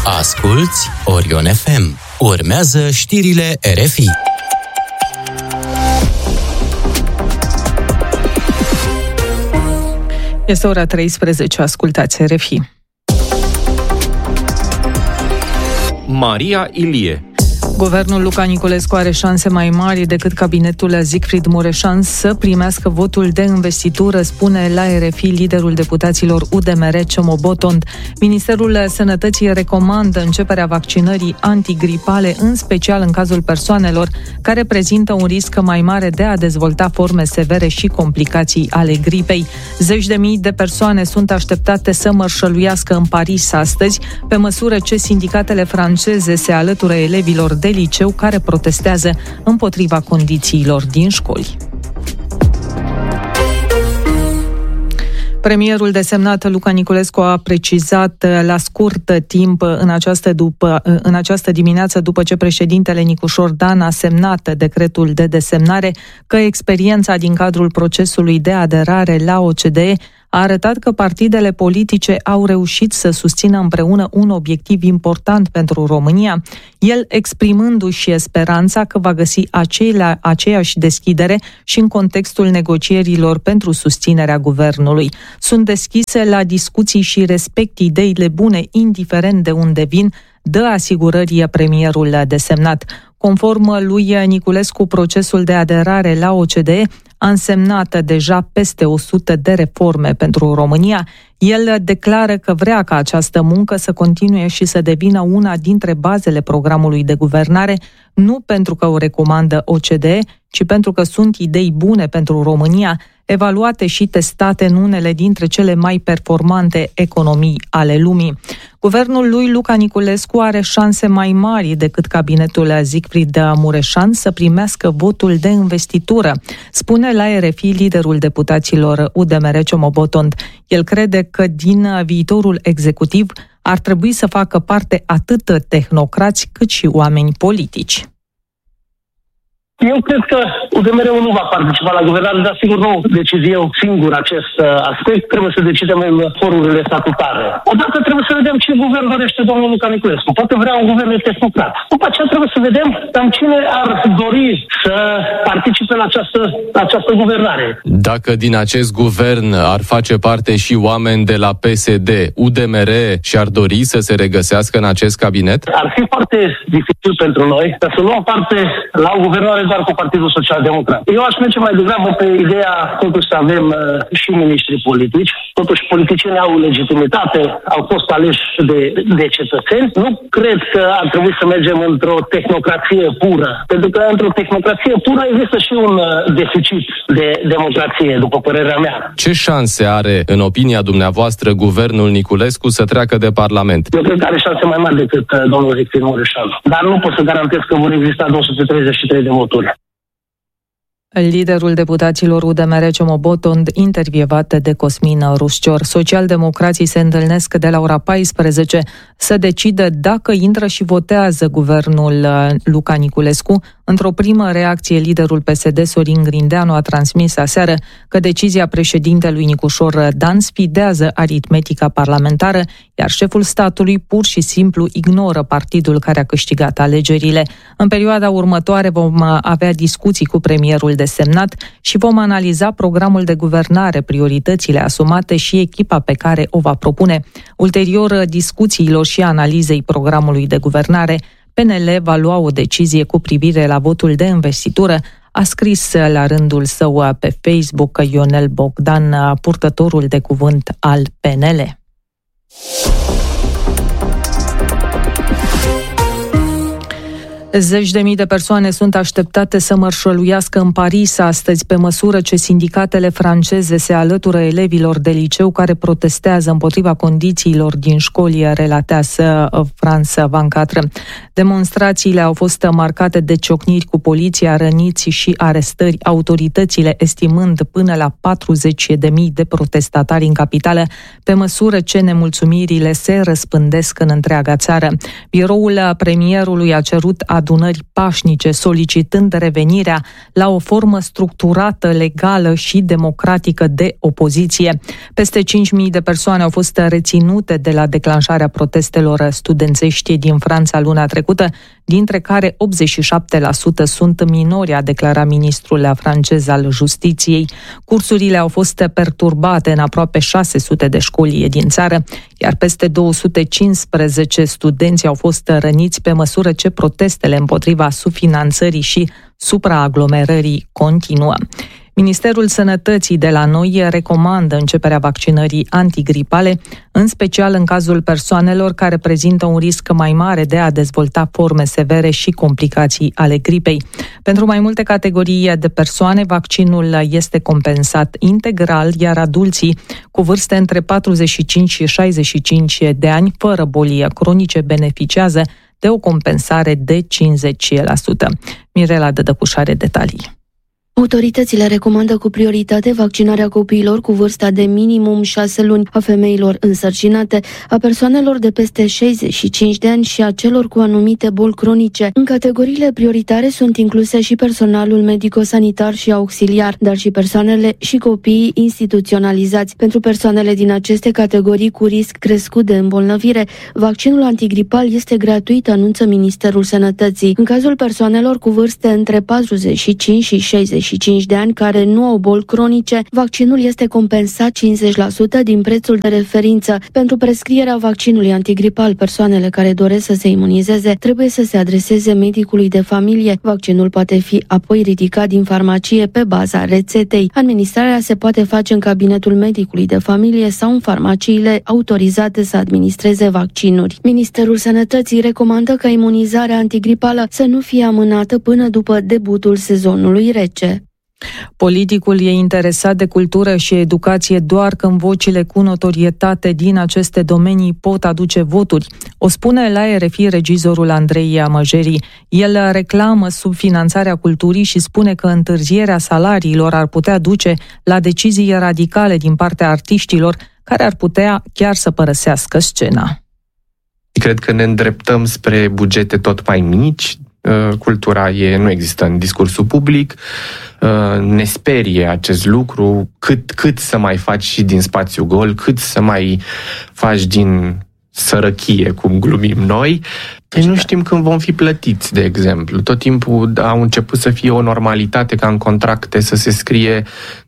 Asculți Orion FM. Urmează știrile RFI. Este ora 13, ascultați RFI. Maria Ilie. Guvernul Luca Niculescu are șanse mai mari decât cabinetul Siegfried Mureșan să primească votul de investitură, spune la RFI liderul deputaților UDMR Ciomobotond. Ministerul Sănătății recomandă începerea vaccinării antigripale, în special în cazul persoanelor care prezintă un risc mai mare de a dezvolta forme severe și complicații ale gripei. Zeci de mii de persoane sunt așteptate să mărșăluiască în Paris astăzi, pe măsură ce sindicatele franceze se alătură elevilor de liceu care protestează împotriva condițiilor din școli. Premierul desemnat Luca Niculescu a precizat la scurt timp în această dimineață, după ce președintele Nicușor Dan a semnat decretul de desemnare, că experiența din cadrul procesului de aderare la OCDE a arătat că partidele politice au reușit să susțină împreună un obiectiv important pentru România, el exprimându-și speranța că va găsi aceeași deschidere și în contextul negocierilor pentru susținerea guvernului. Sunt deschise la discuții și respect ideile bune, indiferent de unde vin, dă asigurări premierul desemnat. Conform lui Niculescu, procesul de aderare la OCDE a însemnat deja peste 100 de reforme pentru România. El declară că vrea ca această muncă să continue și să devină una dintre bazele programului de guvernare, nu pentru că o recomandă OCDE, ci pentru că sunt idei bune pentru România, evaluate și testate în unele dintre cele mai performante economii ale lumii. Guvernul lui Luca Niculescu are șanse mai mari decât cabinetul Siegfried Mureșan să primească votul de investitură, spune la RFI liderul deputaților UDMR Ciomobotond. El crede că din viitorul executiv ar trebui să facă parte atât tehnocrați cât și oameni politici. Eu cred că UDMR-ul nu va participa la guvernare, dar sigur nu decid eu singur acest aspect. Trebuie să decidem în forurile statutare. Odată trebuie să vedem ce guvern dorește domnul Luca Niculescu. Poate vrea un guvern tehnocrat. După aceea trebuie să vedem cam cine ar dori să participe la această guvernare. Dacă din acest guvern ar face parte și oameni de la PSD, UDMR și-ar dori să se regăsească în acest cabinet? Ar fi foarte dificil pentru noi să luăm parte la o guvernare doar cu Partidul Social-Democrat. Eu aș merge mai degrabă pe ideea totuși să avem și miniștri politici. Totuși politicienii au legitimitate, au fost aleși de cetățeni. Nu cred că ar trebui să mergem într-o tehnocrație pură. Pentru că într-o tehnocrație pură există și un deficit de democrație, după părerea mea. Ce șanse are, în opinia dumneavoastră, guvernul Niculescu să treacă de Parlament? Eu cred că are șanse mai mari decât domnul Siegfried Mureșan. Dar nu pot să garantez că vor exista 233 de voturi. Liderul deputaților UDMR Ciomobotond, intervievat de Cosmin Ruscior. Socialdemocrații se întâlnesc de la ora 14 să decidă dacă intră și votează guvernul Luca Niculescu. Într-o primă reacție, liderul PSD, Sorin Grindeanu, a transmis aseară că decizia președintelui Nicușor Dan sfidează aritmetica parlamentară, iar șeful statului pur și simplu ignoră partidul care a câștigat alegerile. În perioada următoare vom avea discuții cu premierul desemnat și vom analiza programul de guvernare, prioritățile asumate și echipa pe care o va propune. Ulterior discuțiilor și analizei programului de guvernare, PNL va lua o decizie cu privire la votul de investitură, a scris la rândul său pe Facebook Ionel Bogdan, purtătorul de cuvânt al PNL. Zeci de mii de persoane sunt așteptate să mărșăluiască în Paris astăzi, pe măsură ce sindicatele franceze se alătură elevilor de liceu care protestează împotriva condițiilor din școli, relatează France 24. Demonstrațiile au fost marcate de ciocniri cu poliția, răniți și arestări, autoritățile estimând până la 40.000 de protestatari în capitală, pe măsură ce nemulțumirile se răspândesc în întreaga țară. Biroul premierului a cerut adunări pașnice, solicitând revenirea la o formă structurată, legală și democratică de opoziție. Peste 5.000 de persoane au fost reținute de la declanșarea protestelor studențești din Franța luna trecută, dintre care 87% sunt minori, a declarat ministrul francez al Justiției. Cursurile au fost perturbate în aproape 600 de școli din țară, iar peste 215 studenți au fost răniți pe măsură ce protestele împotriva subfinanțării și supraaglomerării continuă. Ministerul Sănătății de la noi recomandă începerea vaccinării antigripale, în special în cazul persoanelor care prezintă un risc mai mare de a dezvolta forme severe și complicații ale gripei. Pentru mai multe categorii de persoane, vaccinul este compensat integral, iar adulții cu vârste între 45 și 65 de ani, fără boli cronice, beneficiază de o compensare de 50%. Mirela Dădăcuș are detalii. Autoritățile recomandă cu prioritate vaccinarea copiilor cu vârsta de minimum 6 luni, a femeilor însărcinate, a persoanelor de peste 65 de ani și a celor cu anumite boli cronice. În categoriile prioritare sunt incluse și personalul medico-sanitar și auxiliar, dar și persoanele și copiii instituționalizați. Pentru persoanele din aceste categorii cu risc crescut de îmbolnăvire, vaccinul antigripal este gratuit, anunță Ministerul Sănătății. În cazul persoanelor cu vârste între 45 și 65 de ani care nu au boli cronice, vaccinul este compensat 50% din prețul de referință. Pentru prescrierea vaccinului antigripal, persoanele care doresc să se imunizeze trebuie să se adreseze medicului de familie. Vaccinul poate fi apoi ridicat din farmacie pe baza rețetei. Administrarea se poate face în cabinetul medicului de familie sau în farmaciile autorizate să administreze vaccinuri. Ministerul Sănătății recomandă ca imunizarea antigripală să nu fie amânată până după debutul sezonului rece. Politicul e interesat de cultură și educație doar când vocile cu notorietate din aceste domenii pot aduce voturi. O spune la RFI regizorul Andrei Măjeri. El reclamă subfinanțarea culturii și spune că întârzierea salariilor ar putea duce la decizii radicale din partea artiștilor care ar putea chiar să părăsească scena. Cred că ne îndreptăm spre bugete tot mai mici. Cultura nu există în discursul public, ne sperie acest lucru, cât să mai faci și din spațiu gol, cât să mai faci din sărăchie, cum glumim noi. Deci nu știm când vom fi plătiți, de exemplu. Tot timpul au început să fie o normalitate ca în contracte să se scrie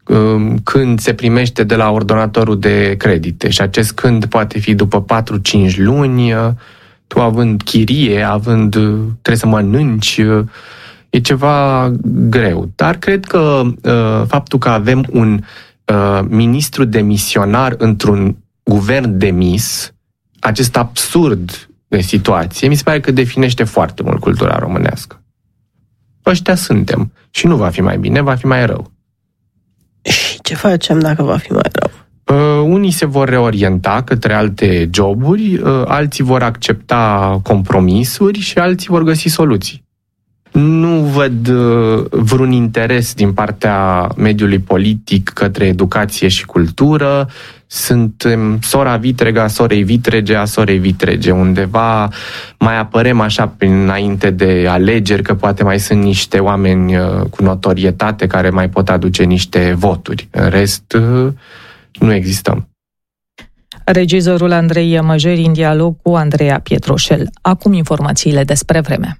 când se primește de la ordonatorul de credite și acest când poate fi după 4-5 luni, tu având chirie, trebuie să mănânci, e ceva greu. Dar cred că faptul că avem un ministru demisionar într-un guvern demis, acest absurd de situație, mi se pare că definește foarte mult cultura românească. Ăștia suntem și nu va fi mai bine, va fi mai rău. Și ce facem dacă va fi mai rău? Unii se vor reorienta către alte joburi, alții vor accepta compromisuri și alții vor găsi soluții. Nu văd vreun interes din partea mediului politic către educație și cultură. Suntem sora vitregă a sorei vitrege a sorei vitrege. Undeva mai apărem așa înainte de alegeri că poate mai sunt niște oameni cu notorietate care mai pot aduce niște voturi. În rest, nu existăm. Regizorul Andrei Măjeri în dialog cu Andreea Pietroșel. Acum informațiile despre vreme.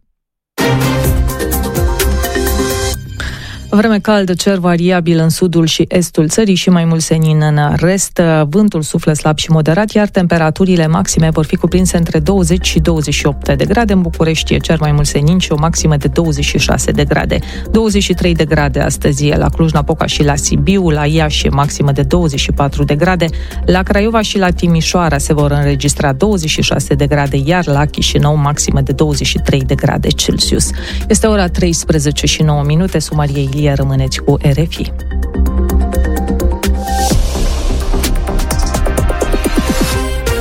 Vreme caldă, cer variabil în sudul și estul țării și mai mult senin în rest. Vântul suflă slab și moderat, iar temperaturile maxime vor fi cuprinse între 20 și 28 de grade. În București e cer mai mult senin și o maximă de 26 de grade. 23 de grade astăzi la Cluj-Napoca și la Sibiu, la Iași maximă de 24 de grade. La Craiova și la Timișoara se vor înregistra 26 de grade, iar la Chișinău maximă de 23 de grade Celsius. Este ora 13 și 9 minute, Sumarie Ilie, rămâneți cu RFI.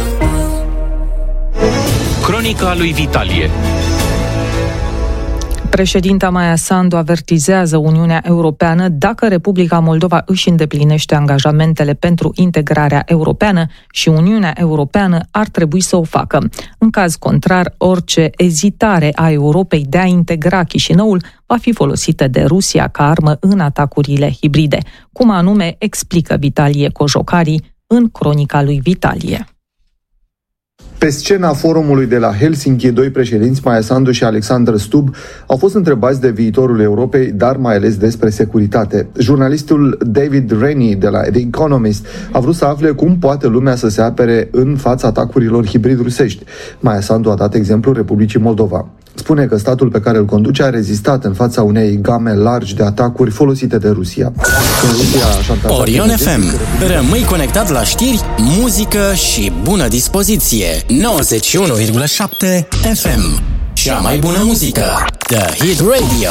Cronica lui Vitalie. Președinta Maia Sandu avertizează Uniunea Europeană dacă Republica Moldova își îndeplinește angajamentele pentru integrarea europeană și Uniunea Europeană ar trebui să o facă. În caz contrar, orice ezitare a Europei de a integra Chișinăul va fi folosită de Rusia ca armă în atacurile hibride. Cum anume, explică Vitalie Cojocari în cronica lui Vitalie. Pe scena forumului de la Helsinki, doi președinți, Maia Sandu și Alexander Stubb, au fost întrebați de viitorul Europei, dar mai ales despre securitate. Jurnalistul David Rennie de la The Economist a vrut să afle cum poate lumea să se apere în fața atacurilor hibrid rusești. Maia Sandu a dat exemplul Republicii Moldova. Spune că statul pe care îl conduce a rezistat în fața unei game largi de atacuri folosite de Rusia. Orion FM. Rămâi conectat la știri, muzică și bună dispoziție. 91,7 FM. Cea mai bună muzică. The Hit Radio.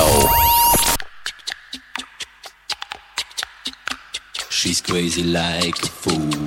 She's crazy like a fool.